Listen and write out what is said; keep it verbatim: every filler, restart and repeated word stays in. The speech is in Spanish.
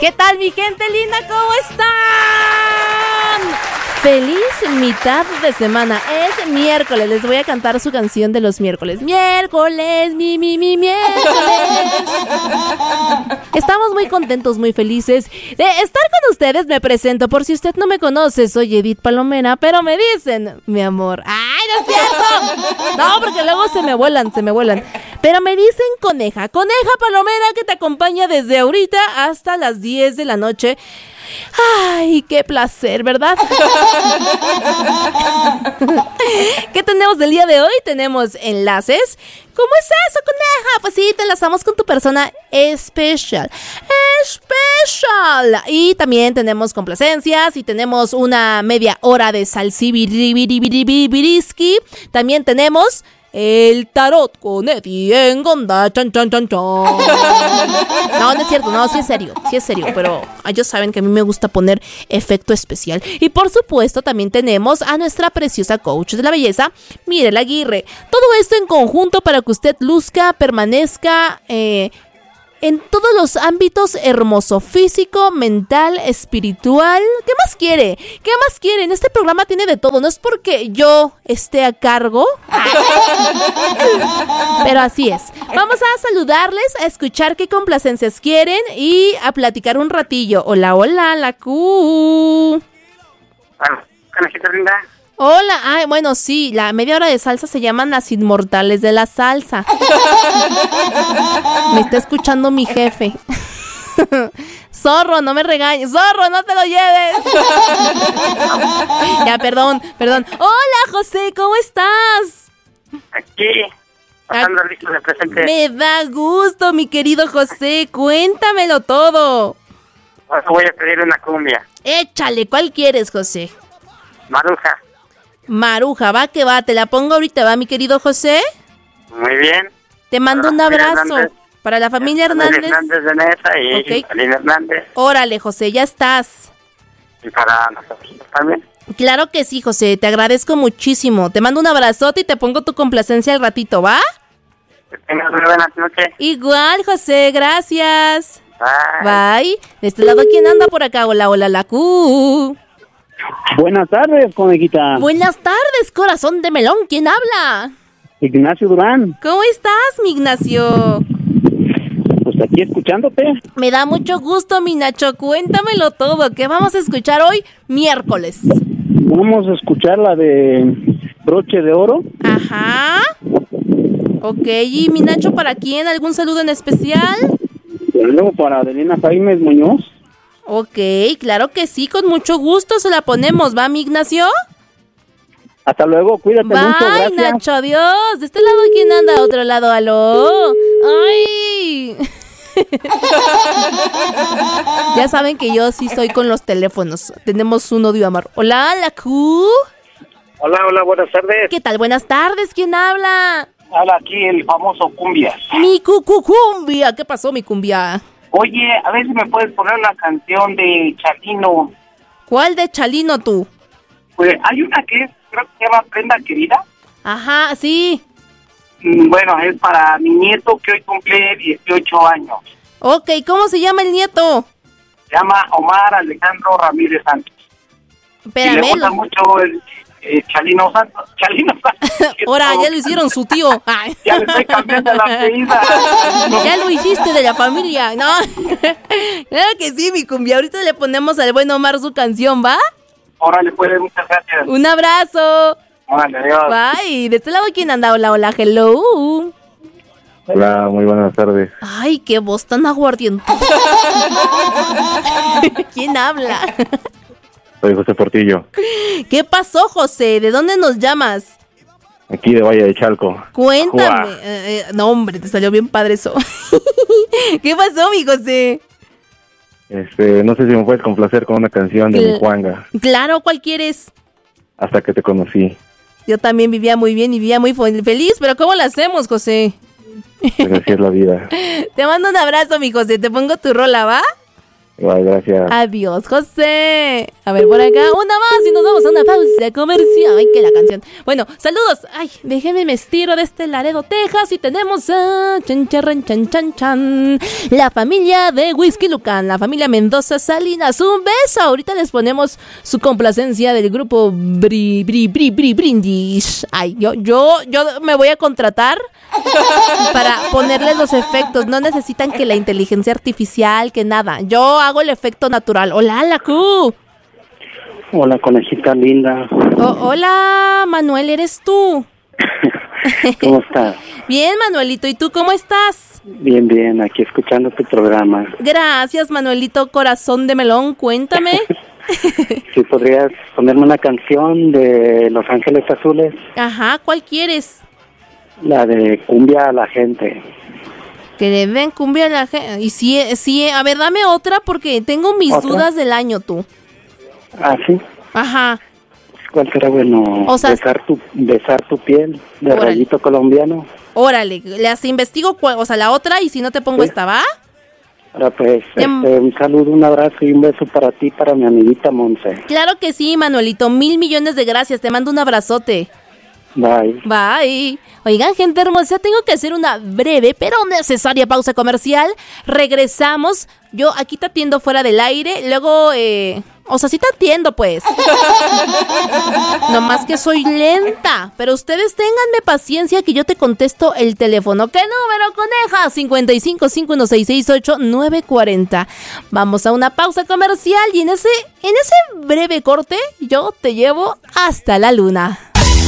¿Qué tal, mi gente linda? ¿Cómo están? Feliz mitad de semana. Es miércoles. Les voy a cantar su canción de los miércoles. Miércoles, mi, mi, mi, miércoles. Estamos muy contentos, muy felices de estar con ustedes. Me presento, por si usted no me conoce, soy Edith Palomera, pero me dicen, mi amor. ¡Ay, no es cierto! No, porque luego se me vuelan, se me vuelan. Pero me dicen Coneja. Coneja Palomera, que te acompaña desde ahorita hasta las diez de la noche. Ay, qué placer, ¿verdad? ¿Qué tenemos del día de hoy? Tenemos enlaces. ¿Cómo es eso, Coneja? Pues sí, te enlazamos con tu persona especial. Especial. Y también tenemos complacencias y tenemos una media hora de salsibiribiribiribiriski. También tenemos el tarot con Eddie en Gonda. Chan, chan, chan, chan. No, no es cierto, no, sí es serio, sí es serio, pero ellos saben que a mí me gusta poner efecto especial. Y por supuesto también tenemos a nuestra preciosa coach de la belleza, Mirela Aguirre. Todo esto en conjunto para que usted luzca, permanezca eh, en todos los ámbitos hermoso, físico, mental, espiritual. ¿Qué más quiere? ¿Qué más quiere? En este programa tiene de todo. No es porque yo esté a cargo, pero así es. Vamos a saludarles, a escuchar qué complacencias quieren y a platicar un ratillo. Hola, hola, la Q. Hola, conejita linda. Hola, ay, bueno, sí, la media hora de salsa se llaman las inmortales de la salsa. Me está escuchando mi jefe. Zorro, no me regañes. Zorro, no te lo lleves. Ya, perdón, perdón. Hola, José, ¿cómo estás? Aquí, pasando el listo de presente. Me da gusto, mi querido José. Cuéntamelo todo. Ahora voy a pedir una cumbia. Échale, ¿cuál quieres, José? Maruja. Maruja, va que va, te la pongo ahorita, ¿va, mi querido José? Muy bien. Te mando un abrazo. Para la familia Hernández. Hernández de Nesa y Okay. Salina Hernández. Órale, José, ya estás. Y para nosotros también. Claro que sí, José, te agradezco muchísimo. Te mando un abrazote y te pongo tu complacencia al ratito, ¿va? Que tengas una buena noche. Igual, José, gracias. Bye. Bye. De este lado, ¿quién anda por acá? Hola, hola, la Q. Buenas tardes, conejita. Buenas tardes, corazón de melón. ¿Quién habla? Ignacio Durán. ¿Cómo estás, mi Ignacio? Pues aquí escuchándote. Me da mucho gusto, mi Nacho. Cuéntamelo todo. ¿Qué vamos a escuchar hoy, miércoles? Vamos a escuchar la de Broche de Oro. Ajá. Ok, ¿y mi Nacho para quién? ¿Algún saludo en especial? Luego para Adelina Jaimes Muñoz. Ok, claro que sí, con mucho gusto se la ponemos, ¿va, mi Ignacio? Hasta luego, cuídate Bye, mucho, gracias. Nacho, adiós. De este lado, ¿quién anda? Otro lado, aló. ¡Ay! Ya saben que yo sí soy con los teléfonos. Tenemos un odio amar. Hola, la Q. Hola, hola, buenas tardes. ¿Qué tal? Buenas tardes, ¿quién habla? Habla aquí el famoso Cumbias. Mi cucucumbia. ¿Qué pasó, mi cumbia? Oye, a ver si me puedes poner una canción de Chalino. ¿Cuál de Chalino tú? Pues hay una que es, creo que se llama Prenda Querida. Ajá, sí. Mm, Bueno, es para mi nieto que hoy cumple dieciocho años. Ok, ¿cómo se llama el nieto? Se llama Omar Alejandro Ramírez Santos. Y le Espérame. gusta lo- mucho el eh, Chalino Santos. Chalino Santos. Ahora, ya lo hicieron su tío. Ay. Ya le estoy cambiando la apellida. Ya lo hiciste de la familia, ¿no? Claro que sí, mi cumbia. Ahorita le ponemos al buen Omar su canción, ¿va? Órale, pues, muchas gracias. Un abrazo. Órale, adiós. Bye. De este lado, ¿quién anda? Hola, hola, hello. Hola, muy buenas tardes. Ay, qué voz tan aguardientosa. ¿Quién habla? Soy José Portillo, ¿Qué pasó, José? ¿De dónde nos llamas? aquí de Valle de Chalco. Cuéntame. Juá. Eh, eh, no, hombre, te salió bien padre eso. ¿Qué pasó, mi José? Este, no sé si me puedes complacer con una canción de Cl- mi Juanga, Claro, ¿cuál quieres? Hasta que te conocí. Yo también vivía muy bien y vivía muy fe- feliz, pero ¿cómo la hacemos, José? Pero así es la vida. Te mando un abrazo, mi José. Te pongo tu rola, ¿va? Igual, gracias. Adiós, José. A ver, por acá, una más y nos vamos a una pausa comercial. Ay, que la canción. Bueno, saludos. Ay, déjenme me estiro de este Laredo, Texas. Y tenemos a chan, charran, chan, chan, chan, la familia de Whisky Lucan, la familia Mendoza Salinas. Un beso. Ahorita les ponemos su complacencia del grupo Bri, Bri, Bri, Bri, Brindis. Ay, yo, yo, yo me voy a contratar para ponerles los efectos. No necesitan que la inteligencia artificial, que nada. Yo hago el efecto natural. Hola, la Q. Hola, conejita linda. Oh, hola, Manuel, ¿eres tú? ¿Cómo estás? Bien, Manuelito, ¿y tú cómo estás? Bien, bien, aquí escuchando tu programa. Gracias, Manuelito, corazón de melón, cuéntame. Si podrías ponerme una canción de Los Ángeles Azules. Ajá, ¿cuál quieres? La de Cumbia a la Gente. Que le den cumbia a la gente. Y sí, sí, a ver, dame otra porque tengo mis ¿Otra? dudas del año, tú. Ah, sí. Ajá. ¿Cuál será bueno? O sea, besar tu besar tu piel de Órale. Rayito Colombiano. Órale, las investigo, cuál- o sea, la otra y si no te pongo Sí. esta, ¿va? Ahora pues, Ya- este, un saludo, un abrazo y un beso para ti, para mi amiguita Monse. Claro que sí, Manuelito, mil millones de gracias, te mando un abrazote. Bye. Bye. Oigan, gente hermosa, tengo que hacer una breve pero necesaria pausa comercial. Regresamos. Yo aquí te atiendo fuera del aire. Luego, eh... o sea, sí te atiendo, pues. Nomás que soy lenta. Pero ustedes ténganme paciencia que yo te contesto el teléfono. ¿Qué número, coneja? cincuenta y cinco, cinco uno seis seis ocho, nueve cuarenta. Vamos a una pausa comercial y en ese, en ese breve corte yo te llevo hasta la luna.